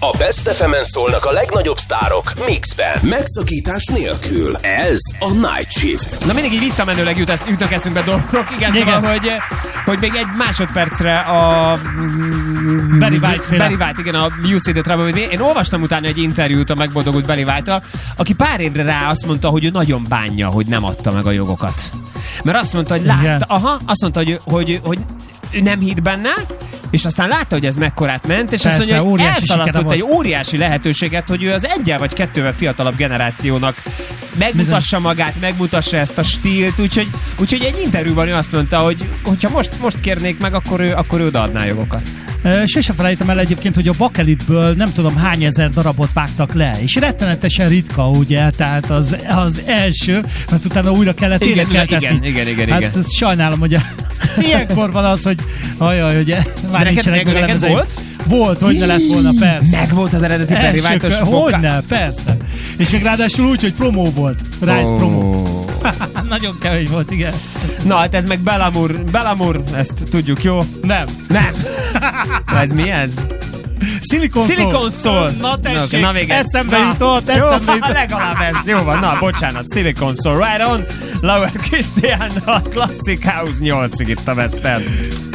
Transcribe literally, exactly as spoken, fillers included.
A Best ef emen szólnak a legnagyobb sztárok mixben. Megszakítás nélkül. Ez a Night Shift. Na mindig így visszamenőleg jut, jutnak eszünkbe dolgok. Igen, igen. Szóval, hogy, hogy még egy másodpercre a Barry White, Barry White, igen, a You See the Trouble with Me. Én olvastam utána egy interjút a megboldogult Barry White-tal, aki pár évre rá azt mondta, hogy ő nagyon bánja, hogy nem adta meg a jogokat. Mert azt mondta, hogy látta, igen. aha, azt mondta, hogy, hogy, hogy nem hitt benne, és aztán látta, hogy ez mekkorát ment, és persze, azt mondja, hogy elszalasztott egy volt. óriási lehetőséget, hogy ő az egyel vagy kettővel fiatalabb generációnak megmutassa Bizony. magát, megmutassa ezt a stílt, úgyhogy, úgyhogy egy interjúban ő azt mondta, hogy hogyha most, most kérnék meg, akkor ő, akkor ő odaadná jogokat. Sose felejtem el egyébként, hogy a bakelitből nem tudom hány ezer darabot vágtak le, és rettenetesen ritka, ugye, tehát az, az első, mert utána újra kellett igen, énekeltetni. Igen, igen, igen, hát igen. Sajnálom, hogy a, ilyenkor van az, hogy ajaj, ugye, már nincsenek meg a lemezei. Volt? Volt, hogy ne lett volna, persze. Meg volt az eredeti Barry White-os Hogyne, persze. És még ráadásul úgy, hogy promó volt. Rice oh. promó. Nagyon kemény volt, igen. Na, hát ez meg Belamour, Belamour, ezt tudjuk, jó? Nem. Nem. Ez mi ez? Silicon Soul. Silicon Soul. Na tessék, no, okay, na eszembe na. jutott, eszembe jutott. Legalább ez. Jó van, na, bocsánat. Silicon Soul, right on. Laura Christian, a Classic House nyolcig itt a West End.